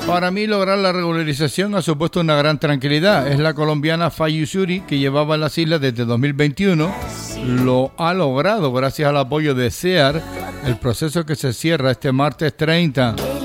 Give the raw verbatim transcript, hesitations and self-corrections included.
Para mí lograr la regularización ha supuesto una gran tranquilidad. Es la colombiana Faye Usuri, que llevaba en las islas desde dos mil veintiuno. Lo ha logrado gracias al apoyo de C E A R, el proceso que se cierra este martes treinta.